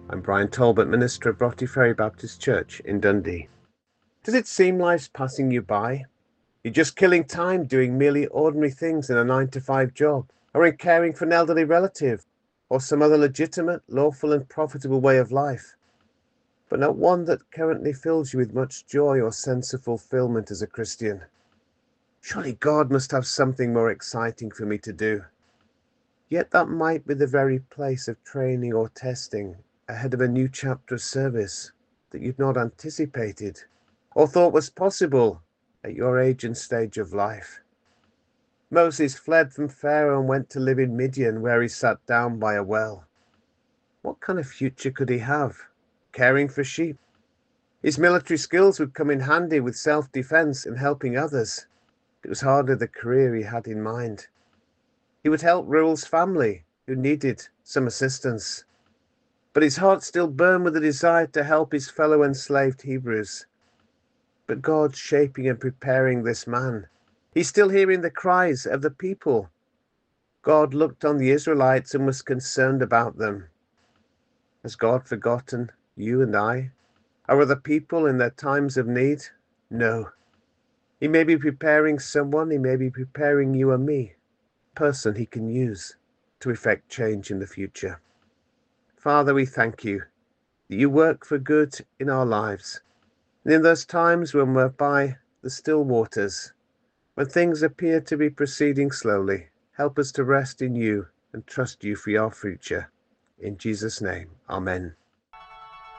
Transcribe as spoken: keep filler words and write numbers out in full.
I'm Brian Talbot, minister of Broughty Ferry Baptist Church in Dundee. Does it seem life's passing you by? You're just killing time doing merely ordinary things in a nine to five job, or in caring for an elderly relative, or some other legitimate, lawful and profitable way of life, but not one that currently fills you with much joy or sense of fulfillment as a Christian. Surely God must have something more exciting for me to do. Yet that might be the very place of training or testing ahead of a new chapter of service that you'd not anticipated or thought was possible at your age and stage of life. Moses fled from Pharaoh and went to live in Midian, where he sat down by a well. What kind of future could he have? Caring for sheep. His military skills would come in handy with self-defense and helping others. It was hardly the career he had in mind. He would help Reuel's family, who needed some assistance. But his heart still burned with the desire to help his fellow enslaved Hebrews. But God's shaping and preparing this man. He's still hearing the cries of the people. God looked on the Israelites and was concerned about them. Has God forgotten you and I? Our other people in their times of need? No. He may be preparing someone, he may be preparing you and me, a person he can use to effect change in the future. Father, we thank you that you work for good in our lives. And in those times when we're by the still waters, when things appear to be proceeding slowly, help us to rest in you and trust you for your future. In Jesus' name, amen.